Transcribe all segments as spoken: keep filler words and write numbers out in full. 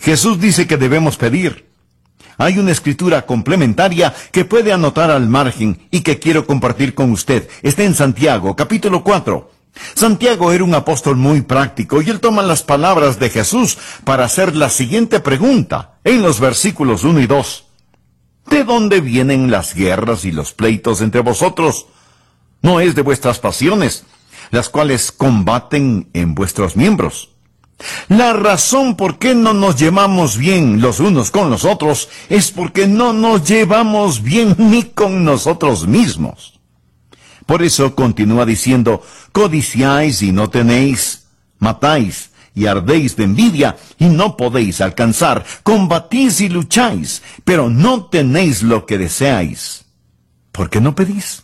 Jesús dice que debemos pedir. Hay una escritura complementaria que puede anotar al margen y que quiero compartir con usted. Está en Santiago, capítulo cuatro. Santiago era un apóstol muy práctico y él toma las palabras de Jesús para hacer la siguiente pregunta en los versículos uno y dos. ¿De dónde vienen las guerras y los pleitos entre vosotros? ¿No es de vuestras pasiones, las cuales combaten en vuestros miembros? La razón por qué no nos llevamos bien los unos con los otros es porque no nos llevamos bien ni con nosotros mismos. Por eso continúa diciendo, codiciáis y no tenéis, matáis y ardéis de envidia y no podéis alcanzar, combatís y lucháis, pero no tenéis lo que deseáis. ¿Por qué no pedís?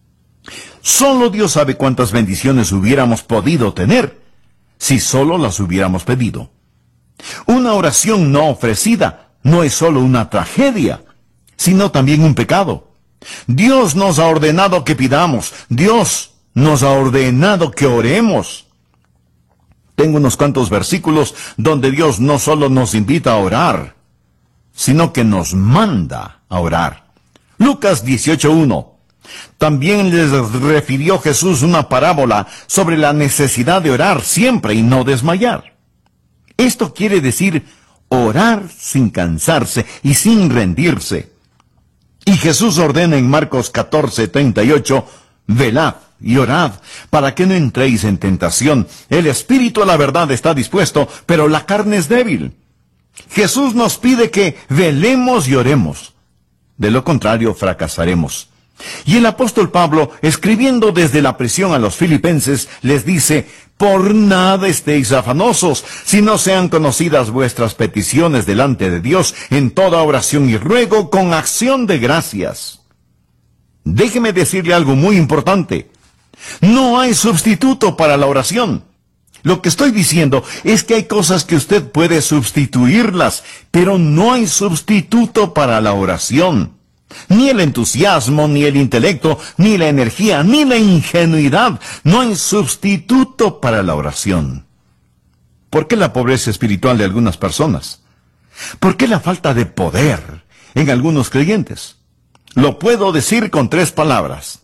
Solo Dios sabe cuántas bendiciones hubiéramos podido tener si solo las hubiéramos pedido. Una oración no ofrecida no es solo una tragedia, sino también un pecado. Dios nos ha ordenado que pidamos. Dios nos ha ordenado que oremos. Tengo unos cuantos versículos donde Dios no solo nos invita a orar, sino que nos manda a orar. Lucas dieciocho uno. También les refirió Jesús una parábola sobre la necesidad de orar siempre y no desmayar. Esto quiere decir orar sin cansarse y sin rendirse. Y Jesús ordena en Marcos catorce treinta y ocho, velad y orad, para que no entréis en tentación. El espíritu a la verdad está dispuesto, pero la carne es débil. Jesús nos pide que velemos y oremos. De lo contrario, fracasaremos. Y el apóstol Pablo, escribiendo desde la prisión a los filipenses, les dice, por nada estéis afanosos, si no sean conocidas vuestras peticiones delante de Dios en toda oración y ruego con acción de gracias. Déjeme decirle algo muy importante. No hay sustituto para la oración. Lo que estoy diciendo es que hay cosas que usted puede sustituirlas, pero no hay sustituto para la oración. Ni el entusiasmo, ni el intelecto, ni la energía, ni la ingenuidad. No hay sustituto para la oración. ¿Por qué la pobreza espiritual de algunas personas? ¿Por qué la falta de poder en algunos creyentes? Lo puedo decir con tres palabras.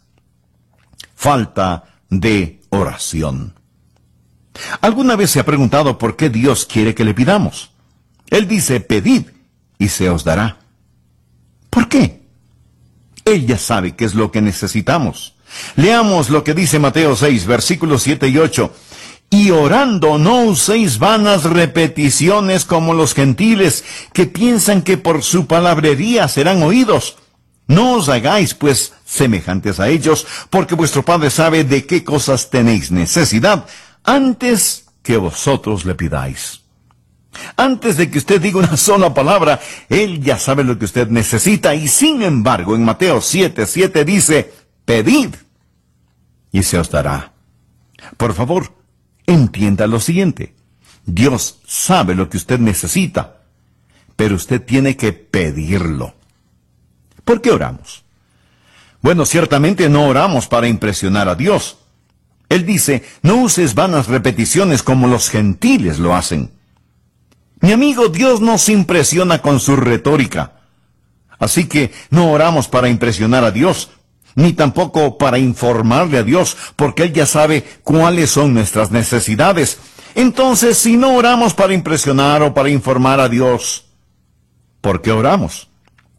Falta de oración. ¿Alguna vez se ha preguntado por qué Dios quiere que le pidamos? Él dice, pedid y se os dará. ¿Por qué? Él ya sabe qué es lo que necesitamos. Leamos lo que dice Mateo seis, versículos siete y ocho. Y orando no uséis vanas repeticiones como los gentiles, que piensan que por su palabrería serán oídos. No os hagáis, pues, semejantes a ellos, porque vuestro Padre sabe de qué cosas tenéis necesidad, antes que vosotros le pidáis. Antes de que usted diga una sola palabra, Él ya sabe lo que usted necesita, y sin embargo, en Mateo siete, siete dice, pedid, y se os dará. Por favor, entienda lo siguiente. Dios sabe lo que usted necesita, pero usted tiene que pedirlo. ¿Por qué oramos? Bueno, ciertamente no oramos para impresionar a Dios. Él dice, no uses vanas repeticiones como los gentiles lo hacen. Mi amigo, Dios no se impresiona con su retórica. Así que no oramos para impresionar a Dios, ni tampoco para informarle a Dios, porque Él ya sabe cuáles son nuestras necesidades. Entonces, si no oramos para impresionar o para informar a Dios, ¿por qué oramos?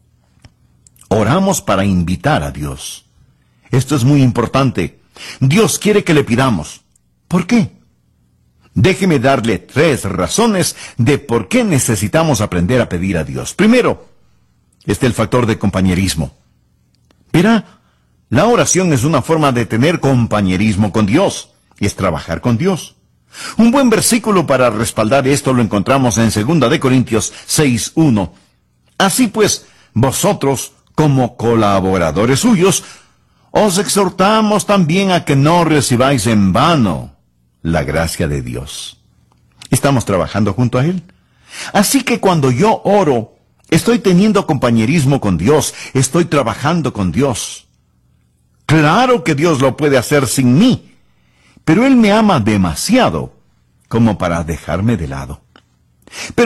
Oramos para invitar a Dios. Esto es muy importante. Dios quiere que le pidamos. ¿Por qué? Déjeme darle tres razones de por qué necesitamos aprender a pedir a Dios. Primero, está el factor de compañerismo. Verá, la oración es una forma de tener compañerismo con Dios, y es trabajar con Dios. Un buen versículo para respaldar esto lo encontramos en segunda de Corintios seis, uno. Así pues, vosotros, como colaboradores suyos, os exhortamos también a que no recibáis en vano la gracia de Dios. Estamos trabajando junto a Él. Así que cuando yo oro, estoy teniendo compañerismo con Dios, estoy trabajando con Dios. Claro que Dios lo puede hacer sin mí, pero Él me ama demasiado como para dejarme de lado. Pero